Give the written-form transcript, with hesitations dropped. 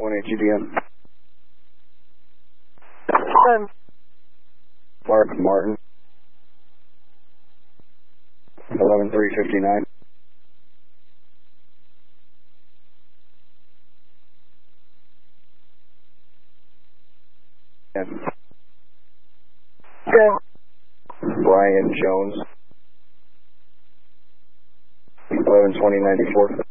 GDM. Done. Clark Martin. 11359. Okay. Brian Jones. 112094.